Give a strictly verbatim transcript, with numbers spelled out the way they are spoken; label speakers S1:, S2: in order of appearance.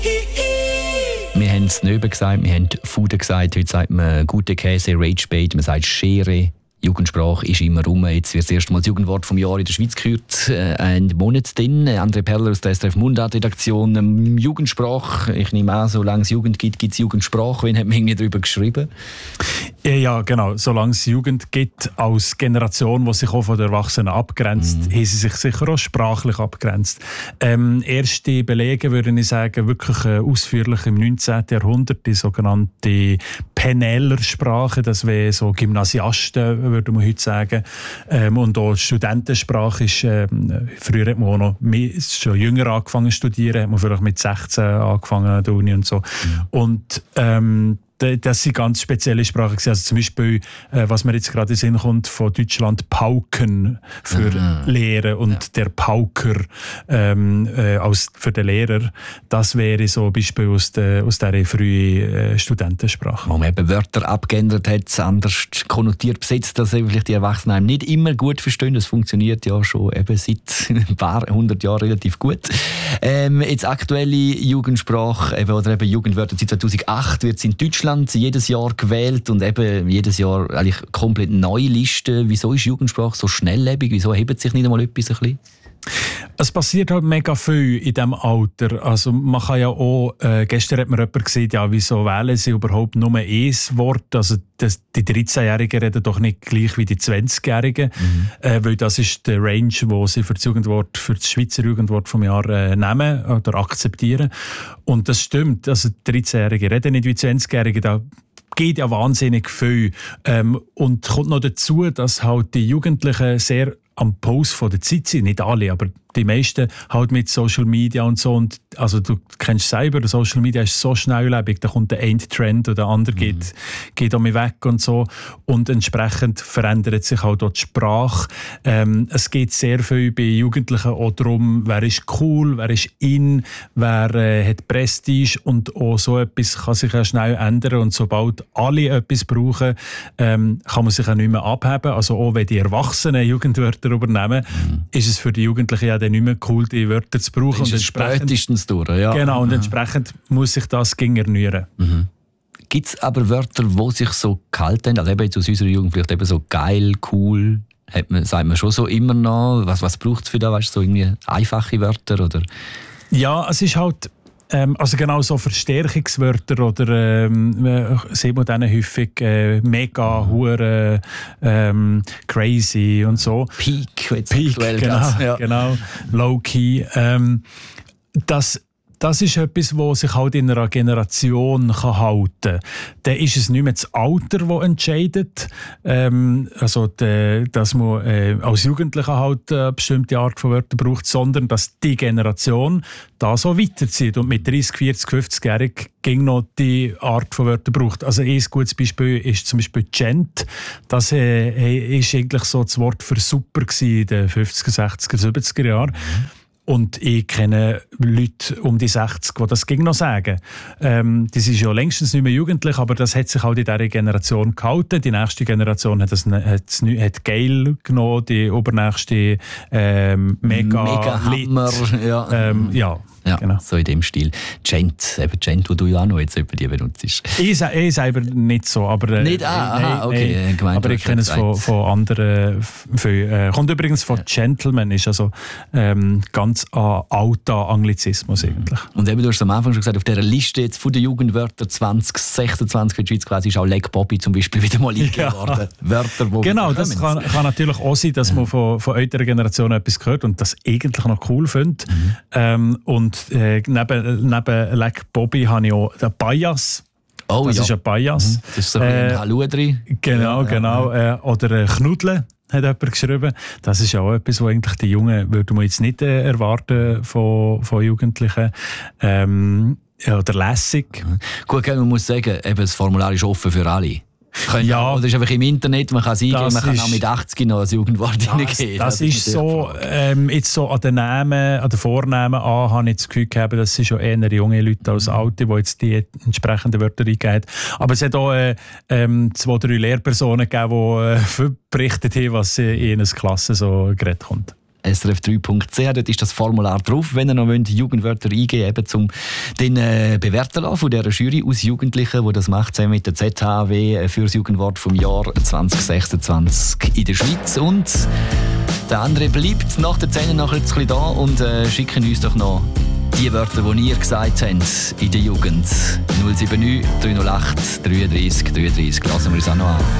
S1: Wir haben es nicht gesagt, wir haben Fude gesagt, heute sagt man gute Käse, Ragebait, man sagt Schere. Jugendsprache ist immer rum. Jetzt wird das erste Mal das Jugendwort vom Jahr in der Schweiz gehört. Äh, ein Monat drin. André Perler aus der S R F Mundart-Redaktion. Ähm, Jugendsprache, ich nehme an, solange es Jugend gibt, gibt es Jugendsprache. Wen hat man irgendwie darüber geschrieben?
S2: Ja, genau. Solange es Jugend gibt, als Generation, die sich auch von den Erwachsenen abgrenzt, mm. haben sie sich sicher auch sprachlich abgrenzt. Ähm, erste Belege, würde ich sagen, wirklich äh, ausführlich im neunzehnten Jahrhundert, die sogenannte Penneler-Sprache, das wäre so Gymnasiasten, würde man heute sagen. Ähm, und auch Studentensprache ist, ähm, früher hat man auch noch mehr, schon jünger angefangen zu studieren, hat man vielleicht mit sechzehn angefangen an der Uni und so. Mhm. Und ähm, das sind ganz spezielle Sprachen. Also zum Beispiel, äh, was mir jetzt gerade in den Sinn kommt, von Deutschland Pauken für mhm. Lehrer und ja. der Pauker ähm, äh, als für den Lehrer. Das wäre so ein Beispiel aus, der, aus dieser frühen äh, Studentensprache.
S1: Wo man eben Wörter abgeändert hat, anders konnotiert besetzt, dass vielleicht die Erwachsenen nicht immer gut verstehen. Das funktioniert ja schon eben seit ein paar hundert Jahren relativ gut. Ähm, jetzt aktuelle Jugendsprache eben, oder eben Jugendwörter seit zweitausendacht wird es in Deutschland jedes Jahr gewählt und eben jedes Jahr eigentlich komplett neue Listen. Wieso ist Jugendsprache so schnelllebig? Wieso hebt sich nicht einmal etwas ein bisschen?
S2: Es passiert halt mega viel in diesem Alter. Also man kann ja auch, äh, gestern hat mir jemand gesagt, ja, wieso wählen sie überhaupt nur ein Wort? Also das, die dreizehnjährigen reden doch nicht gleich wie die zwanzigjährigen, mhm. äh, weil das ist der Range, wo sie für das Jugendwort, für das Schweizer Jugendwort vom Jahr äh, nehmen oder akzeptieren. Und das stimmt, also die dreizehnjährigen reden nicht wie zwanzigjährige, da geht ja wahnsinnig viel. Ähm, und kommt noch dazu, dass halt die Jugendlichen sehr am Puls von der Zeit sind. Nicht alle, aber die meisten halt mit Social Media und so. Und also du kennst selber, Social Media ist so schnelllebig, da kommt der eine Trend oder der andere mhm. geht, geht um mich weg und so. Und entsprechend verändert sich halt auch die Sprache. Ähm, es geht sehr viel bei Jugendlichen auch darum, wer ist cool, wer ist in, wer äh, hat Prestige, und auch so etwas kann sich ja schnell ändern. Und sobald alle etwas brauchen, ähm, kann man sich auch nicht mehr abheben. Also auch wenn die Erwachsenen Jugendwörter übernehmen, mhm. ist es für die Jugendlichen ja dann nicht mehr cool, die Wörter zu brauchen.
S1: Und spätestens durch, ja.
S2: Genau, und mhm. entsprechend muss sich das gegen erneuern.
S1: Mhm. Gibt es aber Wörter, die sich so gehalten haben, also eben jetzt aus unserer Jugend vielleicht eben so geil, cool, hat man, sagt man schon so immer noch, was, was braucht es für das, weißt du, so irgendwie einfache Wörter, oder?
S2: Ja, es ist halt, ähm, also genau so Verstärkungswörter oder ähm, äh, sieht man dann häufig äh, mega, hure, ähm, crazy und so.
S1: Peak, jetzt
S2: Peak, genau, ja. genau, low-key. Ähm, das Das ist etwas, das sich halt in einer Generation kann halten kann. Dann ist es nicht mehr das Alter, das entscheidet. Ähm, also, de, dass man äh, als Jugendlicher halt eine bestimmte Art von Wörtern braucht, sondern dass die Generation da so weiterzieht und mit dreißig, vierzig, fünfzigjährigen ging noch die Art von Wörtern braucht. Also ein gutes Beispiel ist zum Beispiel Gent. Das äh, ist eigentlich so das Wort für super in den fünfziger, sechziger, siebziger Jahren. Mhm. Und ich kenne Leute um die sechzig, die das ging noch sagen. Ähm, das ist ja längstens nicht mehr jugendlich, aber das hat sich halt in dieser Generation gehalten. Die nächste Generation hat, das, hat, hat geil genommen, die übernächste ähm, mega,
S1: mega Hammer. Ja.
S2: Ähm, ja.
S1: Ja,
S2: genau.
S1: So in dem Stil. Gent, eben Gent, wo du ja auch noch jetzt über die benutzt.
S2: Ich, ich selber nicht so, aber... Äh,
S1: nicht? Ah,
S2: nein,
S1: aha, okay.
S2: Nein,
S1: gemeint,
S2: aber ich kenne es von, von anderen... Viel, äh, kommt übrigens von ja. Gentleman, ist also ähm, ganz äh, alter Anglizismus eigentlich.
S1: Und eben, du hast am Anfang schon gesagt, auf dieser Liste jetzt von den Jugendwörtern zwanzig sechsundzwanzig für die Schweiz quasi ist auch Leg Bobby zum Beispiel wieder mal eingegeben ja. worden. Wörter, die
S2: genau, das kann, kann natürlich auch sein, dass ja. man von, von älteren Generationen etwas gehört und das eigentlich noch cool findet. Mhm. Ähm, und Äh, neben, neben Leg Bobby habe ich auch den Bias.
S1: Oh,
S2: das
S1: ja.
S2: ist ein Bias.
S1: Mhm. Das ist so ein äh, Haludri.
S2: Genau,
S1: ja,
S2: genau.
S1: Ja.
S2: Äh, oder äh, Knudle hat jemand geschrieben. Das ist ja auch etwas, was eigentlich die Jungen würde man jetzt nicht äh, erwarten von, von Jugendlichen. Ähm, oder lässig.
S1: Mhm. Gut, man muss sagen, eben, das Formular ist offen für alle. Können ja, oder ist einfach im Internet, man kann es eingeben, man kann auch mit achtzig noch als Jugendwort hineingehen.
S2: Das, das ist so, ähm, jetzt so an den Namen, an den Vornamen an, habe ich das Gefühl gehabt, das sind schon eher junge Leute als alte, die jetzt die entsprechenden Wörter eingeben. Aber es hat auch äh, ähm, zwei, drei Lehrpersonen gegeben, die äh, berichtet haben, was in ihrer Klasse so geredet kommt.
S1: s r f drei punkt c h. Dort ist das Formular drauf, wenn ihr noch wollt, Jugendwörter eingeben wollt, um den äh, bewerten lassen von dieser Jury aus Jugendlichen, die das macht, zusammen mit der Z H W für das Jugendwort vom Jahr zwanzig sechsundzwanzig in der Schweiz. Und der andere bleibt nach der zehn noch ein bisschen da und äh, schicken uns doch noch die Wörter, die ihr gesagt habt in der Jugend. null sieben neun, drei null acht, dreiunddreißig dreiunddreißig. Lassen wir uns auch noch an.